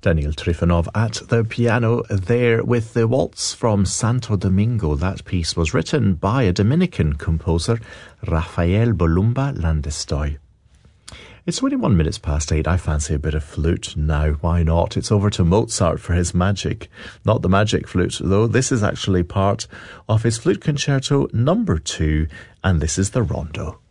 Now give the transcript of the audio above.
Daniel Trifonov at the piano there with the waltz from Santo Domingo. That piece was written by a Dominican composer, Rafael Bolumba Landestoy. It's 21 minutes past 8. I fancy a bit of flute now. Why not? It's over to Mozart for his magic. Not the magic flute, though. This is actually part of his Flute Concerto number 2, and this is the Rondo.